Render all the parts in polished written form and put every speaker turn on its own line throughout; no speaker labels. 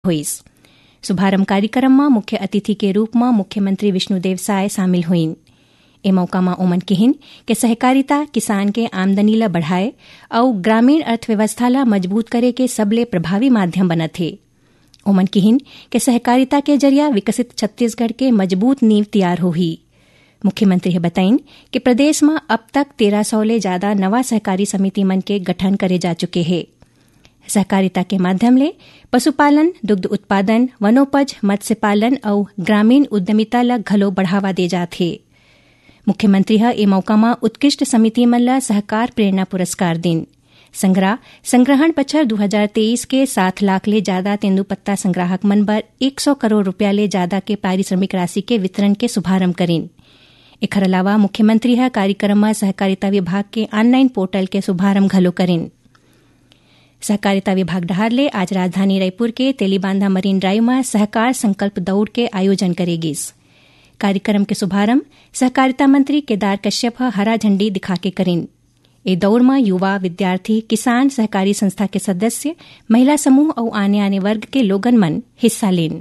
होइस। शुभारंभ कार्यक्रम में मुख्य अतिथि के रूप में मुख्यमंत्री विष्णुदेव साय शामिल हुईन। ए मौका में ओमन कहिन कि सहकारिता किसान के आमदनी ला बढ़ाए और ग्रामीण अर्थव्यवस्था ला मजबूत करे के सबले प्रभावी माध्यम बनत है। ओमन कहिन कि सहकारिता के जरिया विकसित छत्तीसगढ़ के मजबूत नींव तैयार होही। मुख्यमंत्री ने बताइन कि प्रदेश में अब तक 1300 ले ज्यादा नवा सहकारी समिति मन के गठन करे जा चुके हैं। सहकारिता के माध्यम ले पशुपालन, दुग्ध उत्पादन, वनोपज, मत्स्य पालन और ग्रामीण उद्यमिता ला घलो बढ़ावा दे जात है। मुख्यमंत्री ह ए मौका में उत्कृष्ट समिति मन ला सहकार प्रेरणा पुरस्कार दिन। संग्रहण पक्षर 2023 के 7 लाख ले ज्यादा तेंदुपत्ता संग्राहक मन बर 100 करोड़ रुपया ले ज्यादा के पारिश्रमिक राशि के वितरण के शुभारंभ करीन। एकर अलावा मुख्यमंत्री ह कार्यक्रम में सहकारिता विभाग के ऑनलाइन पोर्टल के शुभारंभ घलो करीन। सहकारिता विभाग डहार ले आज राजधानी रायपुर के तेलीबांधा मरीन ड्राइव में सहकार संकल्प दौड़ के आयोजन करेगिस। कार्यक्रम के शुभारंभ सहकारिता मंत्री केदार कश्यप हरा झंडी दिखा के करीन। ए दौड़ में युवा, विद्यार्थी, किसान, सहकारी संस्था के सदस्य, महिला समूह और आने वर्ग के लोगन मन हिस्सा लेन।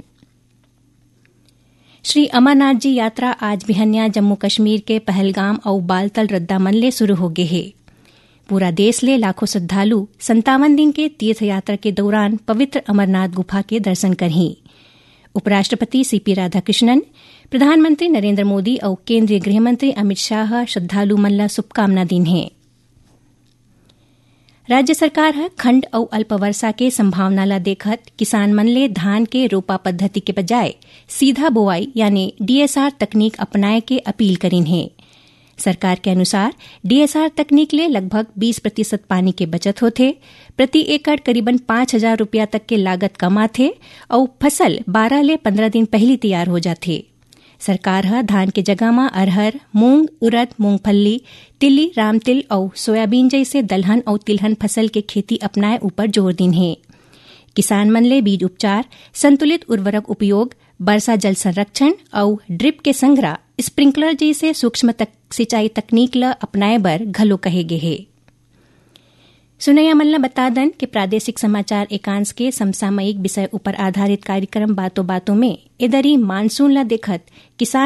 श्री अमरनाथ जी यात्रा आज बिहन्या जम्मू कश्मीर के पहलगाम और बालतल रद्दा मन ले शुरू हो गए है। पूरा देश ले लाखों श्रद्धालु 57 दिन के तीर्थ यात्रा के दौरान पवित्र अमरनाथ गुफा के दर्शन करही। उपराष्ट्रपति सीपी राधाकृष्णन, प्रधानमंत्री नरेंद्र मोदी और केंद्रीय गृहमंत्री अमित शाह श्रद्धालु मन ला शुभकामना दिन है। राज्य सरकार है खंड और अल्प वर्षा के संभावना ला देखत किसान मन ले धान के रोपा पद्धति के बजाय सीधा बोआई यानी डीएसआर तकनीक अपनाए के अपील करीन है। सरकार के अनुसार डीएसआर तकनीक ले लगभग 20% पानी के बचत होथे, प्रति एकड़ करीबन 5,000 रुपया तक के लागत कम आथे और फसल 12 ले 15 दिन पहले तैयार हो जाथे। सरकार ह धान के जगह में अरहर, मूंग, उड़द, मूंगफली, तिली, रामतिल और सोयाबीन जैसे दलहन और तिलहन फसल के खेती अपनाए ऊपर जोर दिन है। किसान मन ले बीज उपचार, संतुलित उर्वरक उपयोग, वर्षा जल संरक्षण और ड्रिप के संग्रह, स्प्रिंकलर जैसे सूक्ष्म सिंचाई तकनीक ला अपनाए बर घलो कहे गे है। सुनैया मन ला बता दन कि प्रादेशिक समाचार एकांश के समसामयिक विषय ऊपर आधारित कार्यक्रम बातों बातों में इधरी मानसून ला देखत किसान